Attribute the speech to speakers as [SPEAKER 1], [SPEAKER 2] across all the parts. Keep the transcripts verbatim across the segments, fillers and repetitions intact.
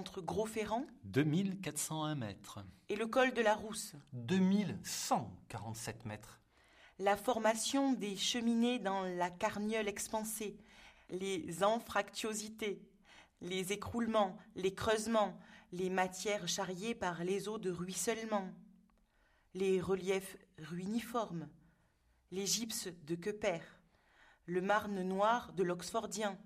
[SPEAKER 1] entre Gros-Ferrand
[SPEAKER 2] deux mille quatre cent un mètres.
[SPEAKER 1] et le col de la Rousse.
[SPEAKER 3] deux mille cent quarante-sept mètres.
[SPEAKER 1] La formation des cheminées dans la carnieule expansée, les anfractuosités, les écroulements, les creusements, les matières charriées par les eaux de ruissellement, les reliefs ruiniformes, les gypses de Quepert, le marne noir de l'Oxfordien,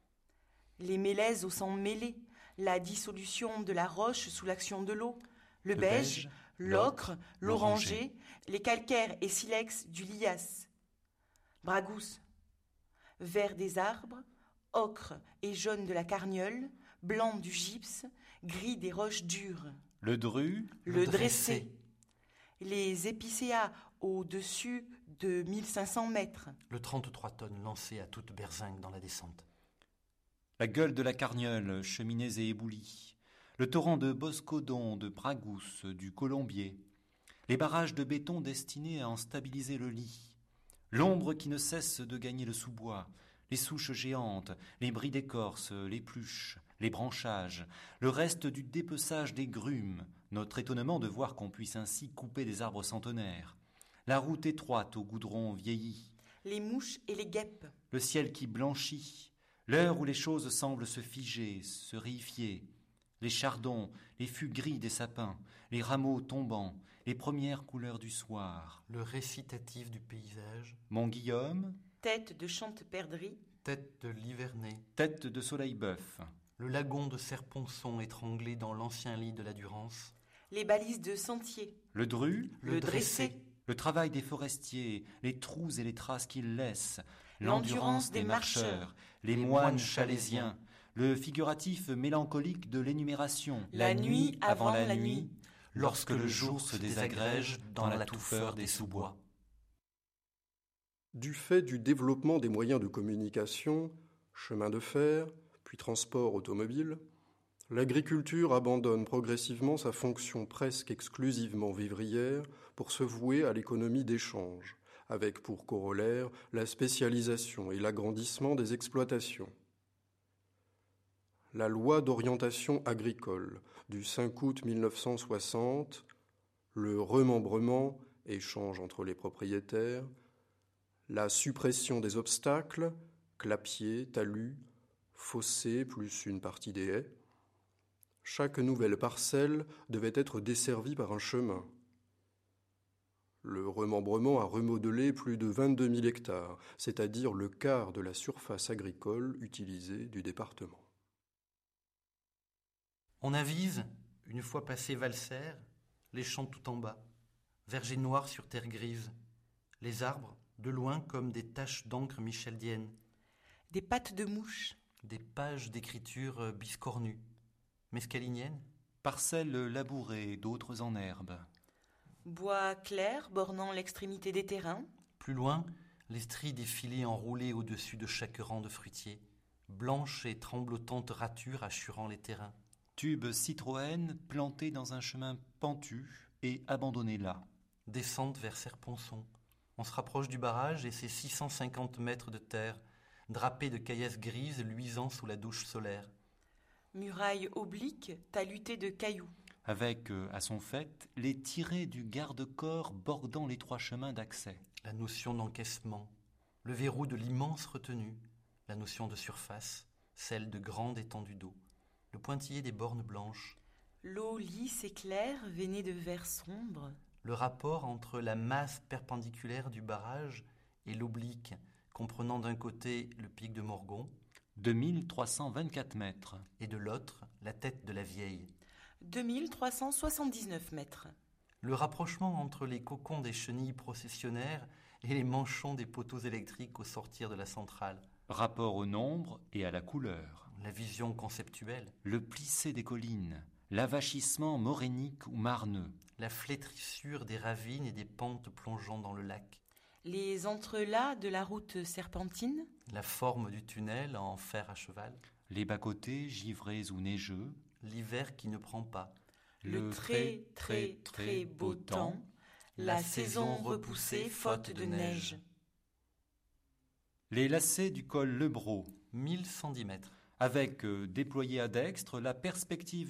[SPEAKER 1] les mélèzes au sang mêlé, la dissolution de la roche sous l'action de l'eau, le,
[SPEAKER 2] Le
[SPEAKER 1] beige,
[SPEAKER 2] beige,
[SPEAKER 1] l'ocre,
[SPEAKER 2] l'oranger.
[SPEAKER 1] l'oranger, les calcaires et silex du lias, bragousse, vert des arbres, ocre et jaune de la carnieule, blanc du gypse, gris des roches dures,
[SPEAKER 2] Le dru,
[SPEAKER 1] le dressé, les épicéas au-dessus de mille cinq cents mètres,
[SPEAKER 3] Le trente-trois tonnes lancé à toute berzingue dans la descente.
[SPEAKER 2] la gueule de la Carnieule, cheminées et éboulis, le torrent de Boscodon, de Bragousse, du Colombier, les barrages de béton destinés à en stabiliser le lit, l'ombre qui ne cesse de gagner le sous-bois, les souches géantes, les bris d'écorce, les pluches, les branchages, le reste du dépeçage des grumes, notre étonnement de voir qu'on puisse ainsi couper des arbres centenaires, la route étroite au goudron vieilli,
[SPEAKER 1] les mouches et les guêpes,
[SPEAKER 2] le ciel qui blanchit, l'heure où les choses semblent se figer, se réifier, les chardons, les fûts gris des sapins, les rameaux tombants, les premières couleurs du soir.
[SPEAKER 3] Le récitatif du paysage.
[SPEAKER 2] Mont-Guillaume,
[SPEAKER 1] tête de chante-perdrix,
[SPEAKER 3] Tête de l'Hivernais.
[SPEAKER 2] tête de soleil-bœuf,
[SPEAKER 3] Le lagon de Serponçon étranglé dans l'ancien lit de la Durance.
[SPEAKER 1] les balises de sentier,
[SPEAKER 2] le dru,
[SPEAKER 1] le,
[SPEAKER 3] Le
[SPEAKER 1] dressé,
[SPEAKER 3] dressé.
[SPEAKER 2] le travail des forestiers, les trous et les traces qu'ils laissent,
[SPEAKER 1] l'endurance des marcheurs,
[SPEAKER 2] les moines chalaisiens, le figuratif mélancolique de l'énumération,
[SPEAKER 1] la nuit avant la nuit,
[SPEAKER 2] lorsque le jour se désagrège dans la touffeur des sous-bois.
[SPEAKER 4] Du fait du développement des moyens de communication, chemin de fer, puis transport automobile, l'agriculture abandonne progressivement sa fonction presque exclusivement vivrière pour se vouer à l'économie d'échange, avec pour corollaire la spécialisation et l'agrandissement des exploitations. La loi d'orientation agricole du cinq août mille neuf cent soixante, le remembrement, échange entre les propriétaires, la suppression des obstacles, clapiers, talus, fossés plus une partie des haies. Chaque nouvelle parcelle devait être desservie par un chemin. Le remembrement a remodelé plus de vingt-deux mille hectares, c'est-à-dire le quart de la surface agricole utilisée du département.
[SPEAKER 3] On avise, une fois passé Valserres, les champs tout en bas, vergers noirs sur terre grise, les arbres, de loin comme des taches d'encre micheldienne,
[SPEAKER 1] des pattes de mouche,
[SPEAKER 3] des pages d'écriture biscornues, mescaliniennes,
[SPEAKER 2] Parcelles labourées, d'autres en herbe.
[SPEAKER 1] bois clair bornant l'extrémité des terrains,
[SPEAKER 3] plus loin, les stries des filets enroulés au-dessus de chaque rang de fruitiers, blanches et tremblotantes ratures assurant les terrains.
[SPEAKER 2] Tubes Citroën plantés dans un chemin pentu et abandonnés là.
[SPEAKER 3] Descente vers Serponçon. On se rapproche du barrage et ses six cent cinquante mètres de terre, drapés de caillasses grises luisant sous la douche solaire.
[SPEAKER 1] murailles obliques talutées de cailloux,
[SPEAKER 2] Avec, euh, à son fait, les tirets du garde-corps bordant les trois chemins d'accès.
[SPEAKER 3] La notion d'encaissement, le verrou de l'immense retenue, la notion de surface, celle de grande étendue d'eau, le pointillé des bornes blanches,
[SPEAKER 1] l'eau lisse et claire veinée de vert sombre,
[SPEAKER 3] le rapport entre la masse perpendiculaire du barrage et l'oblique, comprenant d'un côté le pic de Morgon
[SPEAKER 2] deux mille trois cent vingt-quatre mètres.
[SPEAKER 3] et de l'autre la tête de la Vieille.
[SPEAKER 1] deux mille trois cent soixante-dix-neuf mètres,
[SPEAKER 3] Le rapprochement entre les cocons des chenilles processionnaires et les manchons des poteaux électriques au sortir de la centrale.
[SPEAKER 2] Rapport au nombre et à la couleur.
[SPEAKER 3] La vision conceptuelle,
[SPEAKER 2] Le plissé des collines. L'avachissement morénique ou marneux.
[SPEAKER 3] la flétrissure des ravines et des pentes plongeant dans le lac,
[SPEAKER 1] les entrelacs de la route serpentine,
[SPEAKER 3] la forme du tunnel en fer à cheval,
[SPEAKER 2] Les bas-côtés givrés ou neigeux.
[SPEAKER 3] l'hiver qui ne prend pas,
[SPEAKER 1] le très très très beau temps, la saison repoussée faute de neige,
[SPEAKER 2] Les lacets du col Lebro.
[SPEAKER 3] mille cent dix mètres.
[SPEAKER 2] Avec, euh, déployé à dextre, la perspective